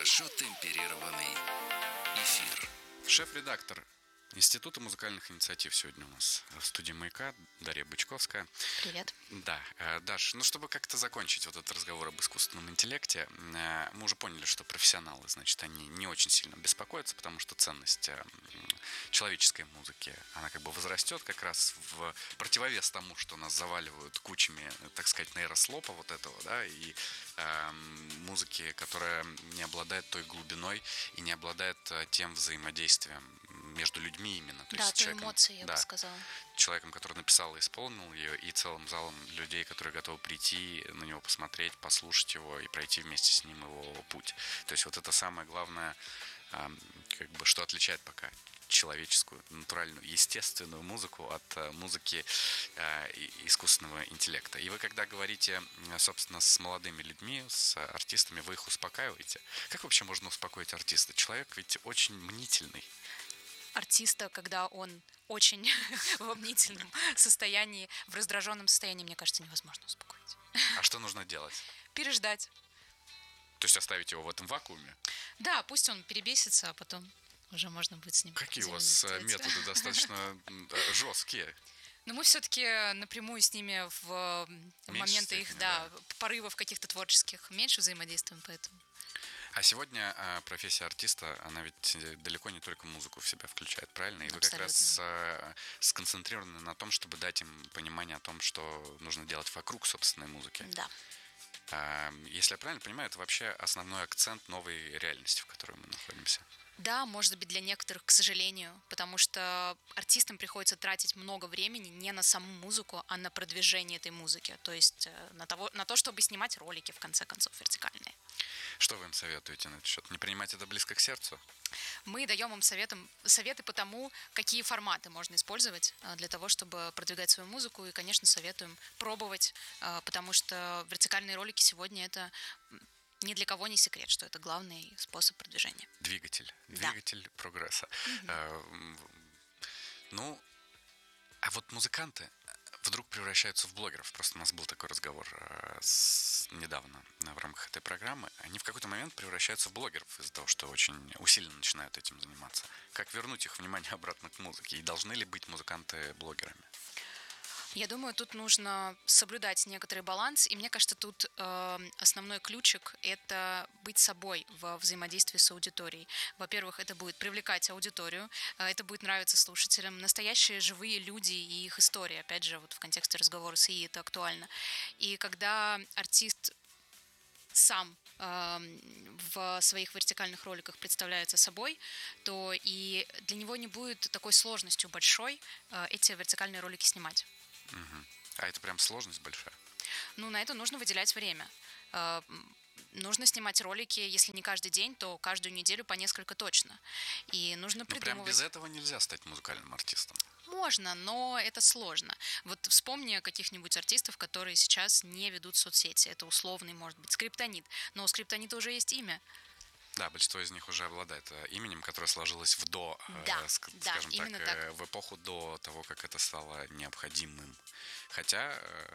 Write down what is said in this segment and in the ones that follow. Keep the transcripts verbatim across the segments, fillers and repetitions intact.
Хорошо темперированный эфир. Шеф-редактор Института музыкальных инициатив сегодня у нас в студии «Маяка» Дарья Бычковская. Привет. Да, Даш, ну чтобы как-то закончить вот этот разговор об искусственном интеллекте, мы уже поняли, что профессионалы, значит, они не очень сильно беспокоятся, потому что ценность человеческой музыки, она как бы возрастет как раз в противовес тому, что нас заваливают кучами, так сказать, нейрослопа вот этого, да, и э, музыки, которая не обладает той глубиной и не обладает тем взаимодействием между людьми именно. То да, есть той человеком, эмоции, я да, бы сказала. Человеком, который написал и исполнил ее, и целым залом людей, которые готовы прийти на него посмотреть, послушать его и пройти вместе с ним его путь. То есть вот это самое главное, как бы, что отличает пока человеческую, натуральную, естественную музыку от музыки искусственного интеллекта. И вы, когда говорите, собственно, с молодыми людьми, с артистами, вы их успокаиваете. Как вообще можно успокоить артиста? Человек ведь очень мнительный. Артиста, когда он очень в мнительном состоянии, в раздраженном состоянии, мне кажется, невозможно успокоить. А что нужно делать? Переждать. То есть оставить его в этом вакууме? Да, пусть он перебесится, а потом уже можно будет с ним Какие у вас методы достаточно жесткие? Но мы все-таки напрямую с ними в меньше моменты их, да, да, порывов каких-то творческих меньше взаимодействуем, поэтому. А сегодня а, профессия артиста, она ведь далеко не только музыку в себя включает, правильно? И Абсолютно. Вы как раз а, сконцентрированы на том, чтобы дать им понимание о том, что нужно делать вокруг собственной музыки. Да. А, если я правильно понимаю, это вообще основной акцент новой реальности, в которой мы находимся. Да, может быть, для некоторых, к сожалению, потому что артистам приходится тратить много времени не на саму музыку, а на продвижение этой музыки, то есть на, того, на то, чтобы снимать ролики, в конце концов, вертикальные. Что вы им советуете на этот счет? Не принимать это близко к сердцу? Мы даем им советом, советы по тому, какие форматы можно использовать для того, чтобы продвигать свою музыку, и, конечно, советуем пробовать, потому что вертикальные ролики сегодня это... Ни для кого не секрет, что это главный способ продвижения. Двигатель. Да. Двигатель прогресса. Mm-hmm. А, ну, а вот музыканты вдруг превращаются в блогеров. Просто у нас был такой разговор с, недавно в рамках этой программы. Они в какой-то момент превращаются в блогеров из-за того, что очень усиленно начинают этим заниматься. Как вернуть их внимание обратно к музыке? И должны ли быть музыканты блогерами? Я думаю, тут нужно соблюдать некоторый баланс, и мне кажется, тут э, основной ключик – это быть собой во взаимодействии с аудиторией. Во-первых, это будет привлекать аудиторию, э, это будет нравиться слушателям, настоящие живые люди и их истории, опять же, вот в контексте разговора с ИИ это актуально. И когда артист сам э, в своих вертикальных роликах представляется собой, то и для него не будет такой сложностью большой э, эти вертикальные ролики снимать. Угу. А это прям сложность большая? Ну, на это нужно выделять время. Э, нужно снимать ролики, если не каждый день, то каждую неделю по несколько точно. И нужно придумывать... Ну, прям без этого нельзя стать музыкальным артистом? Можно, но это сложно. Вот вспомни каких-нибудь артистов, которые сейчас не ведут соцсети. Это условный, может быть, Скриптонит. Но у Скриптонита уже есть имя. Да, большинство из них уже обладает именем, которое сложилось в до, да, э, ск- да, скажем так, так, э, в эпоху до того, как это стало необходимым. Хотя, э,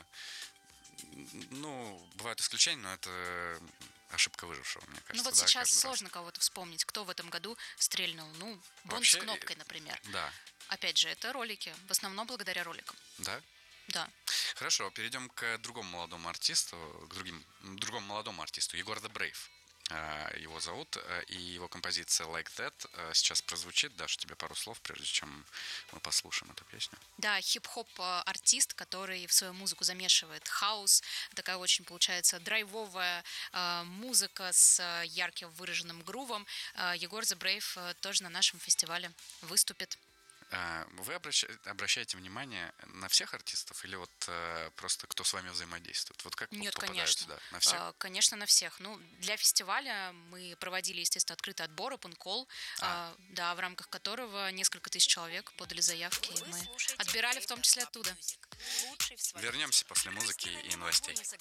ну, бывают исключения, но это ошибка выжившего, мне кажется. Ну вот да, сейчас сложно раз. кого-то вспомнить, кто в этом году стрельнул. Ну, Бонд Вообще, с кнопкой, например. Да. Опять же, это ролики, в основном благодаря роликам. Да? Да. Хорошо, перейдем к другому молодому артисту, к другим, другому молодому артисту, Егор The Brave. Его зовут, и его композиция Like That сейчас прозвучит. Даш, тебе пару слов, прежде чем мы послушаем эту песню. Да, хип-хоп артист, который в свою музыку замешивает хаус, такая очень, получается, драйвовая э, музыка с ярким выраженным грувом. Э, Егор The Brave тоже на нашем фестивале выступит. Вы обращаете внимание на всех артистов или вот э, просто кто с вами взаимодействует? Вот как Нет, попадают конечно. сюда? На всех? А, конечно, на всех. Ну, для фестиваля мы проводили, естественно, открытый отбор, open call, а. а, да, в рамках которого несколько тысяч человек подали заявки, и мы отбирали в том числе оттуда. Вернемся после музыки и новостей.